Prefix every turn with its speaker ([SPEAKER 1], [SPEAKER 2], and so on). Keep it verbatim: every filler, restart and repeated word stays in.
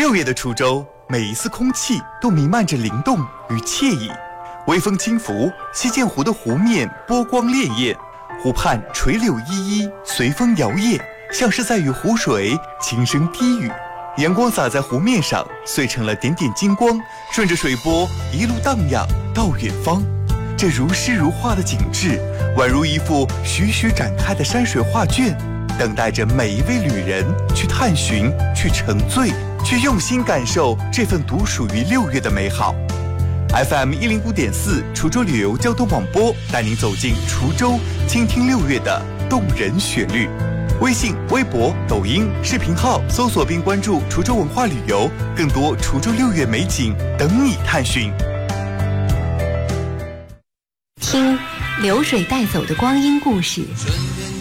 [SPEAKER 1] 六月的滁州，每一丝空气都弥漫着灵动与惬意。微风轻拂，西涧湖的湖面波光潋滟，湖畔垂柳依依，随风摇曳，像是在与湖水轻声低语。阳光洒在湖面上，碎成了点点金光，顺着水波一路荡漾到远方。这如诗如画的景致，宛如一幅徐徐展开的山水画卷，等待着每一位旅人去探寻，去沉醉，去用心感受这份独属于六月的美好。F M 一零五点四滁州旅游交通广播带您走进滁州，倾听六月的动人旋律。微信、微博、抖音视频号搜索并关注滁州文化旅游，更多滁州六月美景等你探寻。
[SPEAKER 2] 听流水带走的光阴故事，